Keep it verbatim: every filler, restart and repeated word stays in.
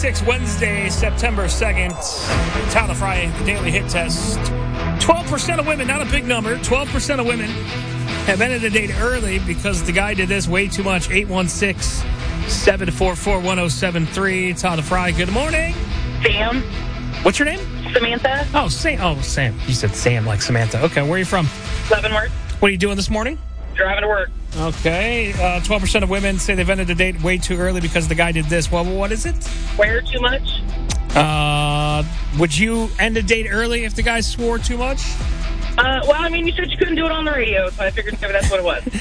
twenty-six, Wednesday, September second. Tyler Fry, the Daily Hit Test. twelve percent of women, not a big number, twelve percent of women have ended the date early because the guy did this way too much. eight one six, seven four four, one oh seven three. Tyler Fry, good morning. Sam. What's your name? Samantha. Oh, Sam. Oh, Sam. You said Sam like Samantha. Okay, where are you from? Leavenworth. What are you doing this morning? Driving to work. Okay, uh, twelve percent of women say they've ended the date way too early because the guy did this. Well, what is it? Wear too much. Uh, would you end a date early if the guy swore too much? Uh, well, I mean, you said you couldn't do it on the radio, so I figured maybe that's what it was.